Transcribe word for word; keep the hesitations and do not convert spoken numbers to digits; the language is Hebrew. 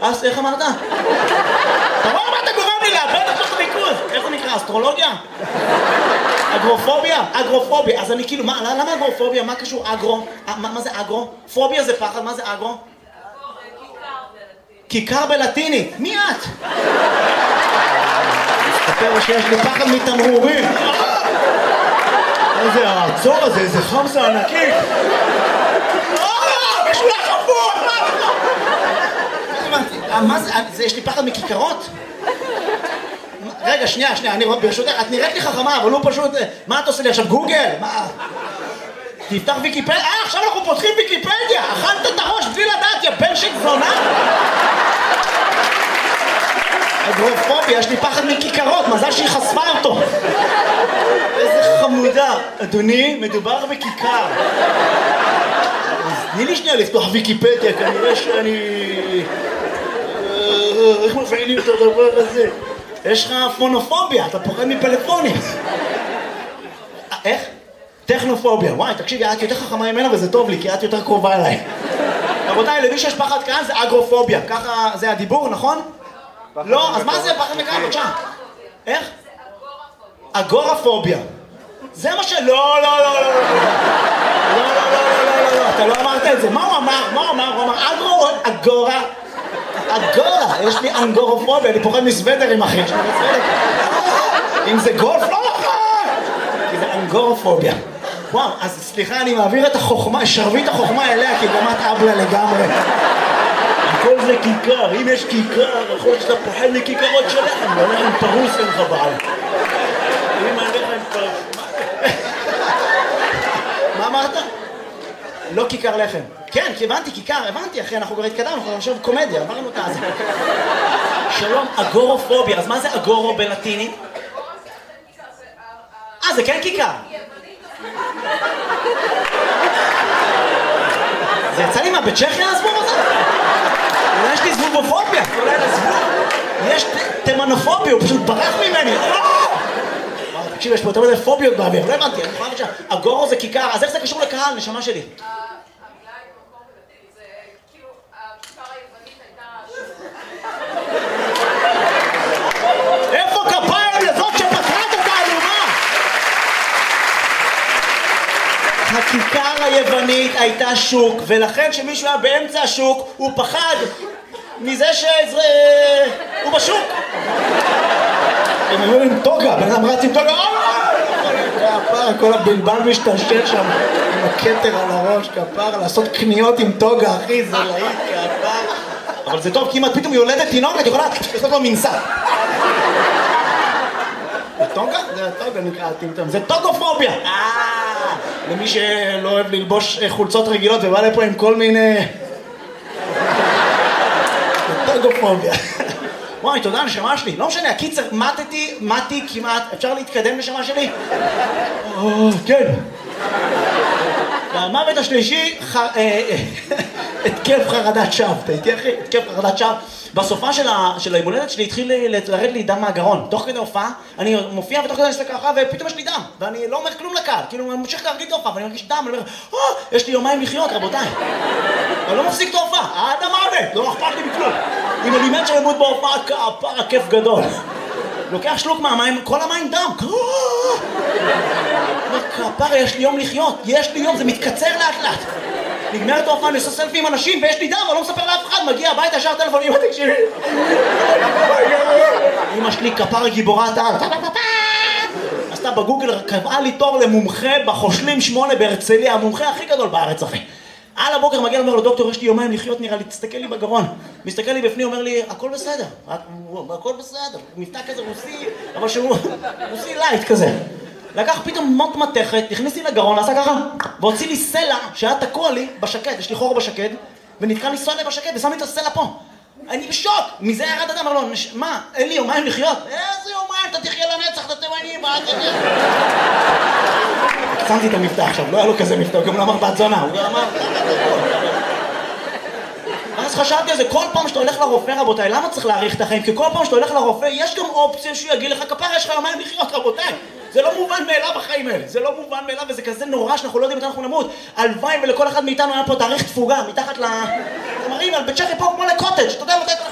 אז איך אמרת? אתה רואה מה אתה גורם לי לאבד עכשיו את הריכוז? איך זה נקרא? אסטרולוגיה? אגרופוביה? אגרופוביה. אז אני כאילו, למה אגרופוביה? מה קשור אגרו? מה זה אגרו? פוביה זה פחד, מה זה אגרו? כיכר בלטינית. מי את? מסתפר שיש לי פחד מתמרורים. איזה העצור הזה, איזה חמסה ענקית. אה, משולח חפור! מה זה? יש לי פחד מכיכרות? רגע, שנייה, שנייה, אני ברשותך, את נראית לי חכמה, אבל הוא פשוט... מה את עושה לי עכשיו? גוגל? מה? תפתח ויקיפדיה? אה, עכשיו אנחנו פותחים ויקיפדיה! אכלת את הראש בלי לדעת, יא בן של זונה! אגרופוביה, יש לי פחד מכיכרות, מזל שהיא חשפה אותו. איזה חמודה. אדוני, מדובר בכיכר. תני לי שנייה לפתוח ויקיפדיה, כנראה שאני... איך מפעילים את הדבר הזה? יש לך פונופוביה, אתה פוחד מפלאפונים. איך? טכנופוביה. וואי, תקשיבי, את יותר חכמה ממנה וזה טוב לי, כי את יותר קרובה אליי. רבותיי, למי שיש פחד כאן זה אגרופוביה. ככה זה הדיבור, נכון? לא, אז מה זה פחד מכאן? בבקשה. איך? אגורפוביה. זה מה ש... לא, לא, לא, לא, לא. לא, לא, לא, לא, לא, אתה לא אמרת את זה. מה הוא אמר? מה הוא אמר? הוא אמר אגרו, אגורה. אגורה, יש לי אנגורופוביה, אני פוחד מסוודרים, אחי. אם זה גולף, לא נכון! כי זה אנגורופוביה. וואו, אז סליחה, אני מעביר את החוכמה, שרבי את החוכמה אליה, כי גם את אבלה לגמרי. הכל זה כיכר, אם יש כיכר, יכול להיות שאתה פוחד מכיכרות שלכם, ואני עם פרוס אין לך בעל. אם עליך עם פרוס, מה אמרת? לא כיכר לחם. כן, כי הבנתי, כיכר, הבנתי, אחי, אנחנו כבר התקדמנו, אנחנו עכשיו קומדיה, עברנו את הזה. שלום, אגורופוביה, אז מה זה אגורו בלטינית? אה, זה כן כיכר. זה יצא לי מה, בצ'כיה הזבוב הזה? אולי יש לי זבובופוביה, אולי לזבוב. יש תימנופוביה, הוא פשוט ברח ממני. תקשיב, יש פה יותר מדי פוביות באוויר, לא הבנתי, אני יכולה לבצע. אגורו זה כיכר, אז איך זה קשור לקהל, נשמה שלי? איפה כפיים לזאת שפתרת את האלומה? הכיכר היוונית הייתה שוק, ולכן כשמישהו היה באמצע השוק, הוא פחד מזה שהוא בשוק. הם היו עם טוגה, בן אדם רץ עם טוגה, כפר, כל הבלבל משתשל שם עם הכתר על הראש, כפר, לעשות קניות עם טוגה, אחי, זה להיט, כפר. אבל זה טוב, כי אם את פתאום יולדת תינוק, את יכולה לעשות לו מנסה. זה טוגה? זה טוגה נקרא הטמטם, זה טוגופוביה! אה, למי שלא אוהב ללבוש חולצות רגילות ובא לפה עם כל מיני... זה טוגופוביה. וואי, תודה, נשמה שלי. לא משנה, הקיצר, מתתי, מתי כמעט. אפשר להתקדם, נשמה שלי? כן. המוות השלישי, התקף חרדת שווא. אתה איתי, אחי? התקף חרדת שווא. בסופה של הימולדת שלי התחיל לרד לי דם מהגרון. תוך כדי הופעה, אני מופיע ותוך כדי אני עושה ככה, ופתאום יש לי דם. ואני לא אומר כלום לקהל. כאילו, אני ממשיך להרגיש את ההופעה, ואני מרגיש דם, ואני אומר, אה, יש לי יומיים לחיות, רבותיי. אני לא מפסיק את ההופעה. עד המוות, לא אכפת לי מכלום. אם אני מת שלמות בהופעה, כפר, הכיף גדול. לוקח שלוק מהמים, כל המים דם. כפר, יש לי יום לחיות. יש לי יום, זה מתקצר לאט לאט. נגמרת ההופעה, אני עושה סלפי עם אנשים, ויש לי דם, אבל לא מספר לאף אחד, מגיע הביתה, ישר טלפון, אמא תקשיבי. אמא שלי כפר גיבורת העל. עשתה בגוגל, קבעה לי תור למומחה בחושלים שמונה בהרצליה, המומחה הכי גדול בארץ, אחי. על הבוקר מגיע ואומר לו, דוקטור, יש לי יומיים לחיות, נראה לי, תסתכל לי בגרון. מסתכל לי בפנים, אומר לי, הכל בסדר, הכל בסדר. מבטא כזה רוסי, אבל שהוא רוסי לייט כזה. לקח פתאום מוט מתכת, הכניס לי לגרון, עשה ככה, והוציא לי סלע שהיה תקוע לי בשקד, יש לי חור בשקד, ונתקע לי סלע בשקד, ושם לי את הסלע פה. אני בשוק, מזה ירד אדם, אמר לו, מה, אין לי יומיים לחיות? איזה יומיים, אתה תחיה לנצח, אתה תימני, מה אתה תחיה? שמתי את המבטא עכשיו, לא היה לו כזה מבטא, הוא גם לא אמר בת זונה, הוא גם אמר... אז חשבתי על זה, כל פעם שאתה הולך לרופא, רבותיי, למה צריך להאריך את החיים? כי כל פעם שאתה הולך לרופא, יש גם אופציה שהוא יגיד לך, כפר, יש לך יומיים לחיות, רבותיי. זה לא מובן מאליו החיים האלה, זה לא מובן מאליו, וזה כזה נורא שאנחנו לא יודעים מתי אנחנו נמות. הלוואי ולכל אחד מאיתנו היה פה תאריך תפוגה, מתחת ל... מראים על בצ'כי פה כמו לקוטג', אתה יודע מתי...